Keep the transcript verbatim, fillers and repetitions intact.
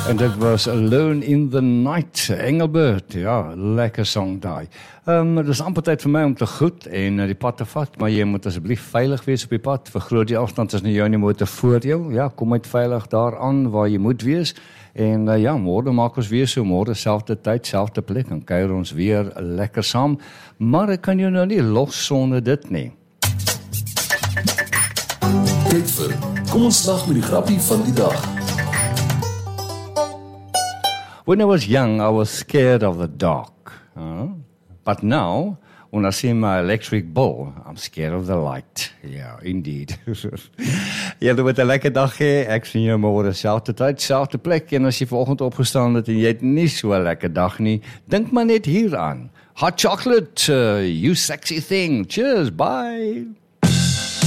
En dit was Alone in the Night, Engelbert, ja, lekker song daai. Um, dit is amper tyd vir my om te groet en uh, die pad te vat, maar jy moet asseblief veilig wees op die pad, vergroot die afstand as nie jou nie motor voor jou, ja, kom uit veilig daaraan waar jy moet wees, en uh, ja, môre maak ons weer so, môre selfde tyd, selfde plek, en kuier ons weer lekker saam, maar ek kan jou nou nie los sonder dit nie. Tyd vir, kom ons lag met die grappie van die dag. When I was young, I was scared of the dark. Uh, but now, when I see my electric bull, I'm scared of the light. Yeah, indeed. Julle moet 'n lekker dag hê. Ek sien jou môre selfde tyd, selfde plek. En as jy vanoggend opgestaan het en jy het nie so 'n lekker dag nie, dink maar net hieraan. Hot chocolate, uh, you sexy thing. Cheers, bye.